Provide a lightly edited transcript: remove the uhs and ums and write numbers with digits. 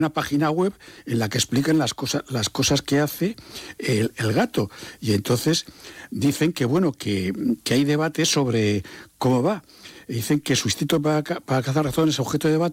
una página web en la que explican las cosas que hace el gato. Y entonces dicen que, bueno, que hay debate sobre cómo va. Dicen que su instinto para cazar ratones es objeto de debate,